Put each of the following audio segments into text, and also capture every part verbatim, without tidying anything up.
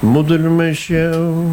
Módlmy się.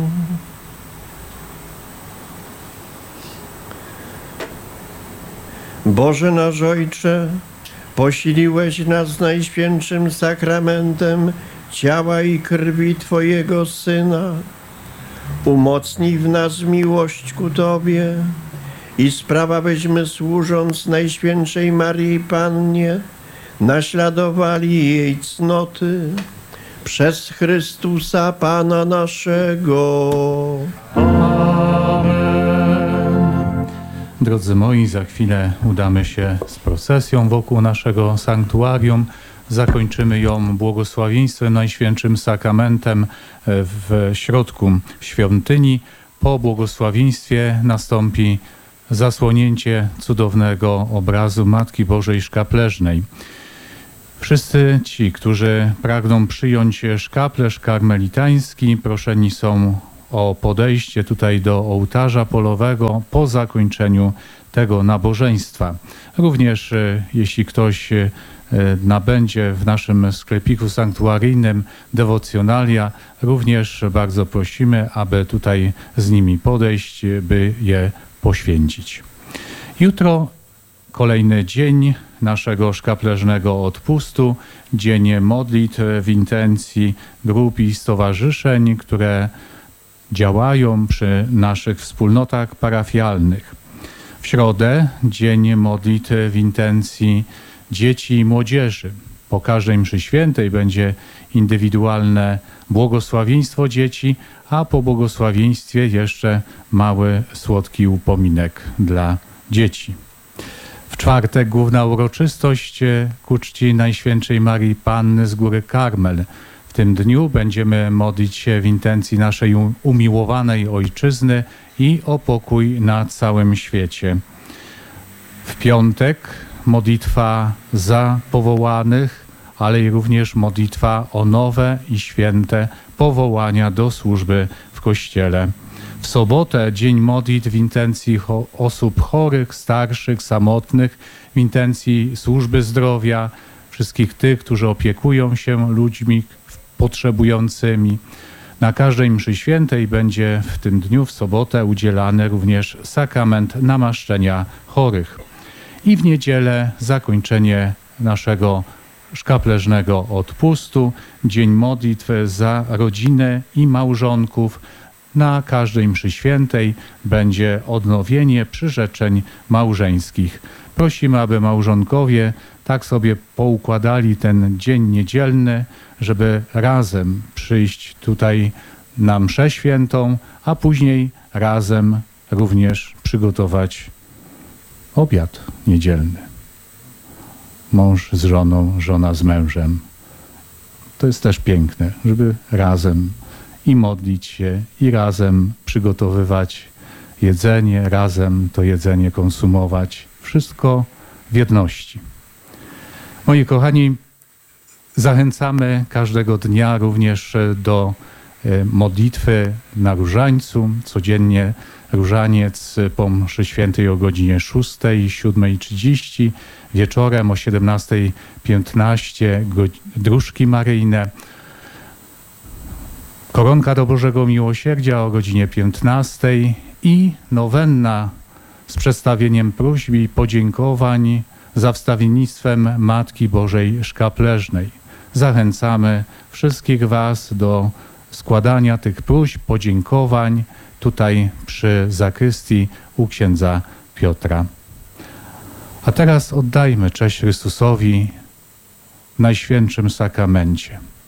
Boże nasz Ojcze, posiliłeś nas najświętszym sakramentem ciała i krwi Twojego Syna. Umocnij w nas miłość ku Tobie i spraw, abyśmy służąc Najświętszej Maryi Pannie naśladowali jej cnoty przez Chrystusa Pana naszego. Drodzy moi, za chwilę udamy się z procesją wokół naszego sanktuarium. Zakończymy ją błogosławieństwem Najświętszym Sakramentem w środku świątyni. Po błogosławieństwie nastąpi zasłonięcie cudownego obrazu Matki Bożej Szkapleżnej. Wszyscy ci, którzy pragną przyjąć szkaplerz karmelitański, proszeni są o podejście tutaj do ołtarza polowego po zakończeniu tego nabożeństwa. Również jeśli ktoś nabędzie w naszym sklepiku sanktuaryjnym dewocjonalia, również bardzo prosimy, aby tutaj z nimi podejść, by je poświęcić. Jutro kolejny dzień naszego szkapleżnego odpustu, dzień modlitw w intencji grup i stowarzyszeń, które działają przy naszych wspólnotach parafialnych. W środę dzień modlitw w intencji dzieci i młodzieży. Po każdej mszy świętej będzie indywidualne błogosławieństwo dzieci, a po błogosławieństwie jeszcze mały, słodki upominek dla dzieci. W czwartek główna uroczystość ku czci Najświętszej Maryi Panny z Góry Karmel. W tym dniu będziemy modlić się w intencji naszej umiłowanej Ojczyzny i o pokój na całym świecie. W piątek modlitwa za powołanych, ale i również modlitwa o nowe i święte powołania do służby w Kościele. W sobotę dzień modlitw w intencji osób chorych, starszych, samotnych, w intencji służby zdrowia, wszystkich tych, którzy opiekują się ludźmi potrzebującymi. Na każdej mszy świętej będzie w tym dniu, w sobotę, udzielany również sakrament namaszczenia chorych. I w niedzielę zakończenie naszego szkapleżnego odpustu, dzień modlitw za rodzinę i małżonków. Na każdej mszy świętej będzie odnowienie przyrzeczeń małżeńskich. Prosimy, aby małżonkowie tak sobie poukładali ten dzień niedzielny, żeby razem przyjść tutaj na mszę świętą, a później razem również przygotować obiad niedzielny. Mąż z żoną, żona z mężem. To jest też piękne, żeby razem i modlić się, i razem przygotowywać jedzenie, razem to jedzenie konsumować. Wszystko w jedności. Moi kochani, zachęcamy każdego dnia również do modlitwy na różańcu. Codziennie różaniec po mszy świętej o godzinie szóstej, siódmej trzydzieści, wieczorem o siedemnastej piętnaście dróżki maryjne. Koronka do Bożego Miłosierdzia o godzinie piętnastej i nowenna z przedstawieniem próśb i podziękowań za wstawiennictwem Matki Bożej Szkapleżnej. Zachęcamy wszystkich Was do składania tych próśb, podziękowań tutaj przy zakrystii u księdza Piotra. A teraz oddajmy cześć Chrystusowi w Najświętszym Sakramencie.